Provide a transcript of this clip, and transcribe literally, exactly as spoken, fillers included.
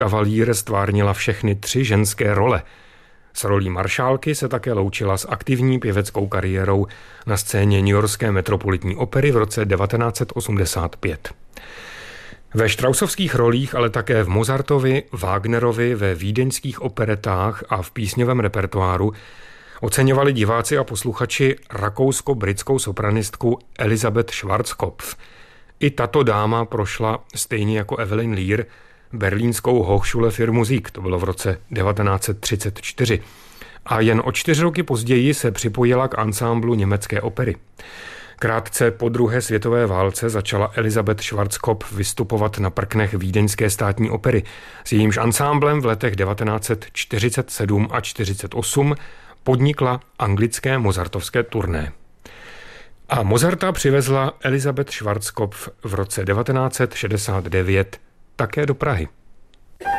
Kavalír stvárnila všechny tři ženské role. S rolí maršálky se také loučila s aktivní pěveckou kariérou na scéně newyorské metropolitní opery v roce devatenáct set osmdesát pět. Ve Straussovských rolích, ale také v Mozartovi, Wagnerovi, ve vídeňských operetách a v písňovém repertoáru oceňovali diváci a posluchači rakousko-britskou sopranistku Elisabeth Schwarzkopf. I tato dáma prošla stejně jako Evelyn Lear berlínskou Hochschule für Musik, to bylo v roce devatenáct set třicet čtyři. A jen o čtyři roky později se připojila k ansámblu německé opery. Krátce po druhé světové válce začala Elisabeth Schwarzkopf vystupovat na prknech vídeňské státní opery. S jejímž ansámblem v letech devatenáct set čtyřicet sedm a čtyřicet osm podnikla anglické mozartovské turné. A Mozarta přivezla Elisabeth Schwarzkopf v roce devatenáct set šedesát devět také do Prahy.